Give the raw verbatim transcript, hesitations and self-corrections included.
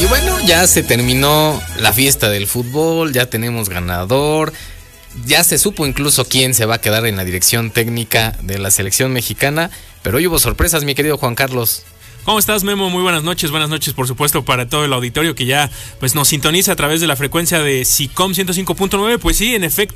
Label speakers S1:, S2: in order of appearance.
S1: Y bueno, ya se terminó la fiesta del fútbol, ya tenemos ganador, ya se supo incluso quién se va a quedar en la dirección técnica de la selección mexicana, pero hoy hubo sorpresas, mi querido Juan Carlos.
S2: ¿Cómo estás, Memo? Muy buenas noches, buenas noches por supuesto para todo el auditorio que ya pues nos sintoniza a través de la frecuencia de SICOM ciento cinco punto nueve. Pues sí, en efecto,